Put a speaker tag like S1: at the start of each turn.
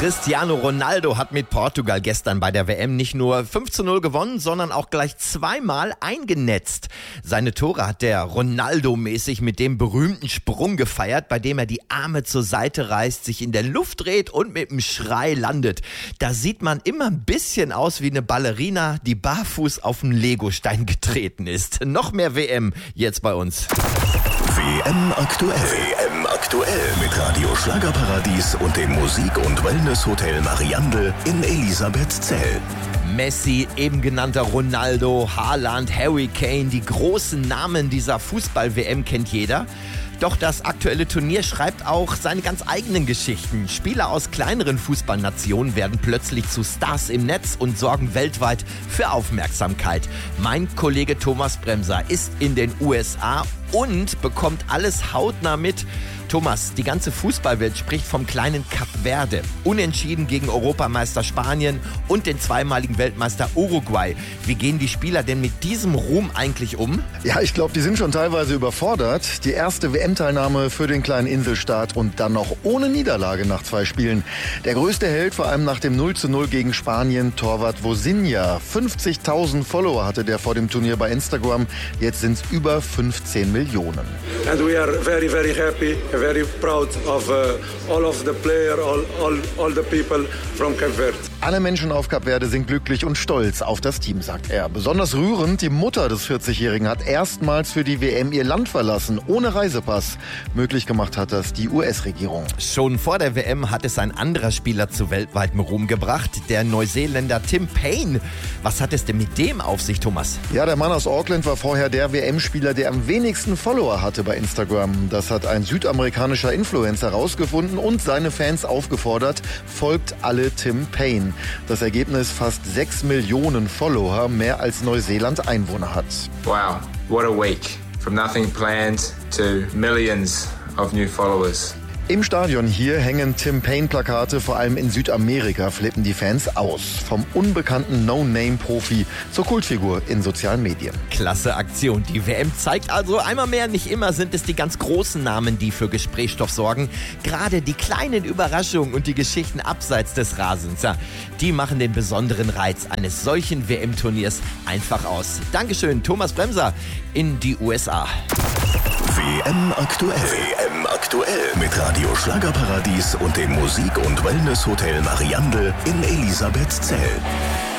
S1: Cristiano Ronaldo hat mit Portugal gestern bei der WM nicht nur 5:0 gewonnen, sondern auch gleich zweimal eingenetzt. Seine Tore hat der Ronaldo-mäßig mit dem berühmten Sprung gefeiert, bei dem er die Arme zur Seite reißt, sich in der Luft dreht und mit einem Schrei landet. Da sieht man immer ein bisschen aus wie eine Ballerina, die barfuß auf einen Legostein getreten ist. Noch mehr WM jetzt bei uns.
S2: WM aktuell. WM aktuell mit Radio Schlagerparadies und dem Musik- und Wellness-Hotel Mariandel in Elisabethzell.
S1: Messi, eben genannter Ronaldo, Haaland, Harry Kane, die großen Namen dieser Fußball-WM kennt jeder. Doch das aktuelle Turnier schreibt auch seine ganz eigenen Geschichten. Spieler aus kleineren Fußballnationen werden plötzlich zu Stars im Netz und sorgen weltweit für Aufmerksamkeit. Mein Kollege Thomas Bremser ist in den USA und bekommt alles hautnah mit. Thomas, die ganze Fußballwelt spricht vom kleinen Kap Verde. Unentschieden gegen Europameister Spanien und den zweimaligen Weltmeister Uruguay. Wie gehen die Spieler denn mit diesem Ruhm eigentlich um?
S3: Ja, ich glaube, die sind schon teilweise überfordert. Die erste WM-Teilnahme für den kleinen Inselstaat und dann noch ohne Niederlage nach 2 Spielen. Der größte Held, vor allem nach dem 0:0 gegen Spanien, Torwart Vozinha. 50.000 Follower hatte der vor dem Turnier bei Instagram. Jetzt sind es über 15 Millionen.
S4: And we are very, very happy. Very proud of all of the players, all the people from Cape Verde.
S3: Alle Menschen auf Kap Verde sind glücklich und stolz auf das Team, sagt er. Besonders rührend, die Mutter des 40-Jährigen hat erstmals für die WM ihr Land verlassen, ohne Reisepass. Möglich gemacht hat das die US-Regierung.
S1: Schon vor der WM hat es ein anderer Spieler zu weltweitem Ruhm gebracht, der Neuseeländer Tim Payne. Was hat es denn mit dem auf sich, Thomas?
S3: Ja, der Mann aus Auckland war vorher der WM-Spieler, der am wenigsten Follower hatte bei Instagram. Das hat ein südamerikanischer Influencer herausgefunden und seine Fans aufgefordert, folgt alle Tim Payne. Das Ergebnis: fast 6 Millionen Follower, mehr als Neuseeland Einwohner hat.
S5: Wow, what a week. From nothing planned to millions of new followers.
S3: Im Stadion hier hängen Tim Payne-Plakate, vor allem in Südamerika flippen die Fans aus. Vom unbekannten No-Name-Profi zur Kultfigur in sozialen Medien.
S1: Klasse Aktion. Die WM zeigt also einmal mehr, nicht immer sind es die ganz großen Namen, die für Gesprächsstoff sorgen. Gerade die kleinen Überraschungen und die Geschichten abseits des Rasens, ja, die machen den besonderen Reiz eines solchen WM-Turniers einfach aus. Dankeschön, Thomas Bremser in die USA.
S2: WM aktuell. WM aktuell mit Radio Schlagerparadies und dem Musik- und Wellness-Hotel Mariandel in Elisabethzell.